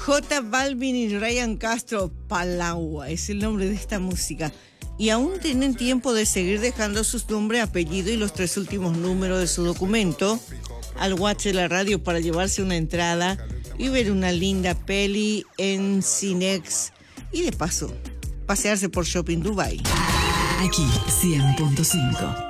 J Balvin y Ryan Castro, Palagua es el nombre de esta música. Y aún tienen tiempo de seguir dejando sus nombres, apellido y los 3 últimos números de su documento al WhatsApp de la radio para llevarse una entrada y ver una linda peli en Cinex y de paso pasearse por Shopping Dubai. Aquí 100.5.